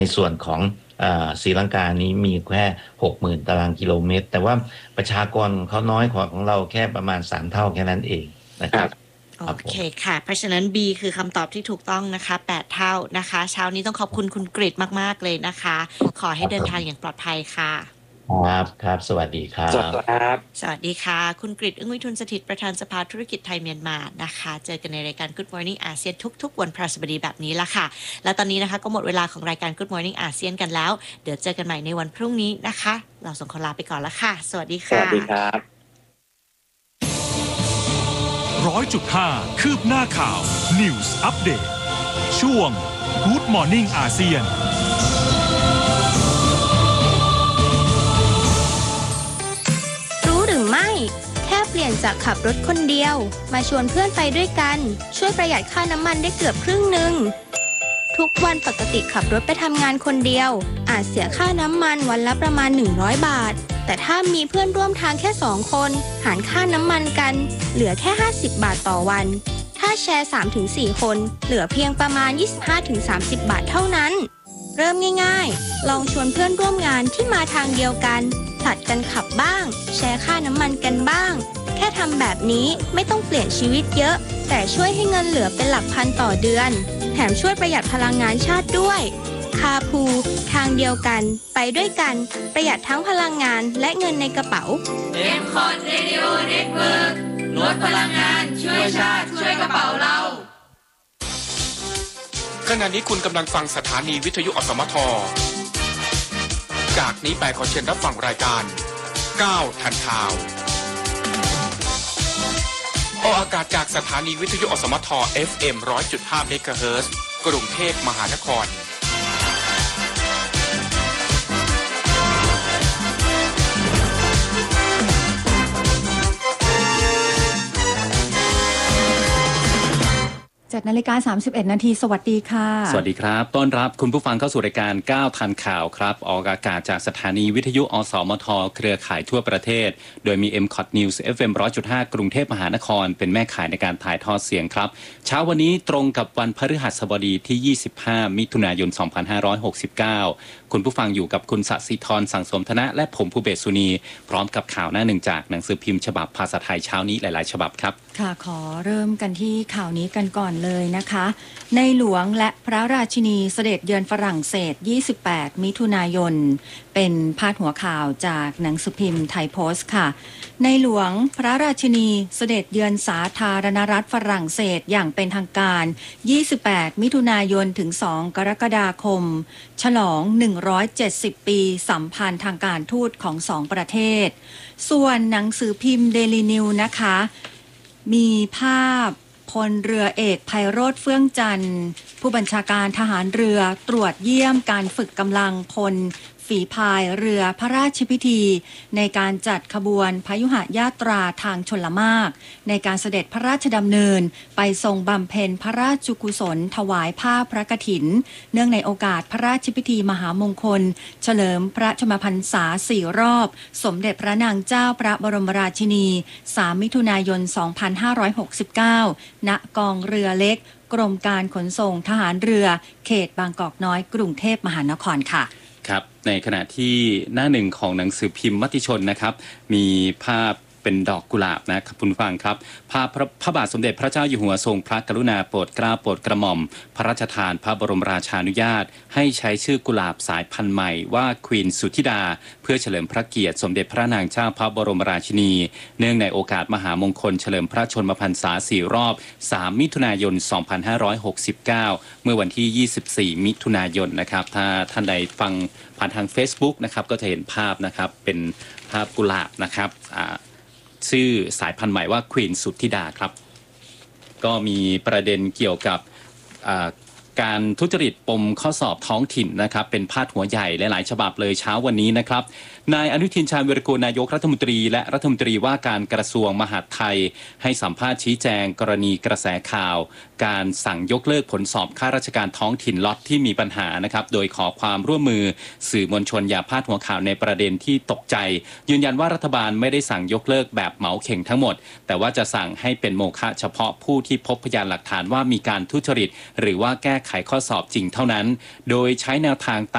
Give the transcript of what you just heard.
ในส่วนของศรีลังกานี้มีแค่60,000 ตารางกิโลเมตรแต่ว่าประชากรเขาน้อยกว่าของเราแค่ประมาณ3 เท่าแค่นั้นเองนะครับโอเคค่ะเพราะฉะนั้น B คือคำตอบที่ถูกต้องนะคะ8 เท่านะคะเช้านี้ต้องขอบคุณคุณกฤษมากๆเลยนะคะขอให้เดินทางอย่างปลอดภัยค่ะครับสวัสดีครับสวัสดีครับสวัสดีค่ะคุณกฤษอึ้งวิทูลสถิตประธานสภาธุรกิจไทยเมียนมานะคะเจอกันในรายการ Good Morning อาเซียนทุกๆวันพฤหัสบดีแบบนี้ละค่ะและตอนนี้นะคะก็หมดเวลาของรายการ Good Morning อาเซียนกันแล้วเดี๋ยวเจอกันใหม่ในวันพรุ่งนี้นะคะเราส่งคนลาไปก่อนละค่ะสวัสดีค่ะสวัสดีครับ 100.5 คืบหน้าข่าว News Update ช่วง Good Morning อาเซียนรู้หรือไม่แค่เปลี่ยนจากขับรถคนเดียวมาชวนเพื่อนไปด้วยกันช่วยประหยัดค่าน้ำมันได้เกือบครึ่งหนึ่งทุกวันปกติขับรถไปทำงานคนเดียวอาจเสียค่าน้ำมันวันละประมาณ100 บาทแต่ถ้ามีเพื่อนร่วมทางแค่2 คนหารค่าน้ำมันกันเหลือแค่50 บาทต่อวันถ้าแชร์ 3-4 คนเหลือเพียงประมาณ 25-30 บาทเท่านั้นเริ่มง่ายๆลองชวนเพื่อนร่วมงานที่มาทางเดียวกันผลัดกันขับบ้างแชร์ค่าน้ำมันกันบ้างแค่ทำแบบนี้ไม่ต้องเปลี่ยนชีวิตเยอะแต่ช่วยให้เงินเหลือเป็นหลักพันต่อเดือนแถมช่วยประหยัดพลังงานชาติด้วยคาพูทางเดียวกันไปด้วยกันประหยัดทั้งพลังงานและเงินในกระเป๋า M-Cot Radio Network ลดพลังงานช่วยชาติช่วยกระเป๋าเราขณะนี้คุณกำลังฟังสถานีวิทยุอสมทจากนี้ไปขอเชิญรับฟังรายการ9ทันข่าวออกอากาศจากสถานีวิทยุอสมท FM 100.5 เมกะเฮิรตซ์กรุงเทพมหานคร 7:31 น.สวัสดีค่ะสวัสดีครับต้อนรับคุณผู้ฟังเข้าสู่รายการ9ทันข่าวครับออกอากาศจากสถานีวิทยุอสมทเครือข่ายทั่วประเทศโดยมี M-Cot News FM 100.5 กรุงเทพมหานครเป็นแม่ข่ายในการถ่ายทอดเสียงครับเช้าวันนี้ตรงกับวันพฤหัสบดีที่25 มิถุนายน 2569คุณผู้ฟังอยู่กับคุณสศิธรสังสมธนะและผมภูเบศสุนีพร้อมกับข่าวหน้าหนึ่งจากหนังสือพิมพ์ฉบับภาษาไทยเช้านี้หลายๆฉบับครับค่ะขอเริ่มกันที่ข่าวนี้กันก่อนเลยนะคะในหลวงและพระราชินีเสด็จเยือนฝรั่งเศส28 มิถุนายนเป็นพาดหัวข่าวจากหนังสือพิมพ์ไทยโพสต์ค่ะในหลวงพระราชินีเสด็จเยือนสาธารณรัฐฝรั่งเศสอย่างเป็นทางการ28 มิถุนายนถึง2 กรกฎาคมฉลอง170 ปีสัมพันธ์ทางการทูตของ2 ประเทศส่วนหนังสือพิมพ์เดลินิวนะคะมีภาพพลเรือเอกไพโรจน์เฟื่องจันทร์ผู้บัญชาการทหารเรือตรวจเยี่ยมการฝึกกำลังพลฝีพายเรือพระราชพิธีในการจัดขบวนพยุหญาตราทางชลมากในการเสด็จพระราชดำเนินไปทรงบำเพ็ญพระราชกุศลถวายผ้าพระกฐินเนื่องในโอกาสพระราชพิธีมหามงคลเฉลิมพระชนมพรรษา4 รอบสมเด็จพระนางเจ้าพระบรมราชินี3 มิถุนายน 2569 ณ กองเรือเล็กกรมการขนส่งทหารเรือเขตบางกอกน้อยกรุงเทพมหานครค่ะครับในขณะที่หน้าหนึ่งของหนังสือพิมพ์มติชนนะครับมีภาพเป็นดอกกุหลาบนะครับคุณผู้ฟังครับภาพพระบาทสมเด็จพระเจ้าอยู่หัวทรงพระกรุณาโปรดเกล้าโปรดกระหม่อมพระราชทานพระบรมราชานุญาตให้ใช้ชื่อกุหลาบสายพันธุ์ใหม่ว่าควีนสุธิดาเพื่อเฉลิมพระเกียรติสมเด็จพระนางเจ้าพระบรมราชินีเนื่องในโอกาสมหามงคลเฉลิมพระชนมพรรษา4 รอบ3 มิถุนายน 2569 เมื่อวันที่ 24 มิถุนายนนะครับถ้าท่านใดฟังผ่านทาง Facebook นะครับก็จะเห็นภาพนะครับเป็นภาพกุหลาบนะครับชื่อสายพันธุ์ใหม่ว่าควีนสุธิดาครับก็มีประเด็นเกี่ยวกับการทุจริตปมข้อสอบท้องถิ่นนะครับเป็นพาดหัวใหญ่หลายๆฉบับเลยเช้าวันนี้นะครับนายอนุทินชาญวีรกูลนายกรัฐมนตรีและรัฐมนตรีว่าการกระทรวงมหาดไทยให้สัมภาษณ์ชี้แจงกรณีกระแสข่าวการสั่งยกเลิกผลสอบข้าราชการท้องถิ่นล็อตที่มีปัญหานะครับโดยขอความร่วมมือสื่อมวลชนอย่าพาดหัวข่าวในประเด็นที่ตกใจยืนยันว่ารัฐบาลไม่ได้สั่งยกเลิกแบบเหมาเข่งทั้งหมดแต่ว่าจะสั่งให้เป็นโมฆะเฉพาะผู้ที่พบพยานหลักฐานว่ามีการทุจริตหรือว่าแก้ไขข้อสอบจริงเท่านั้นโดยใช้แนวทาง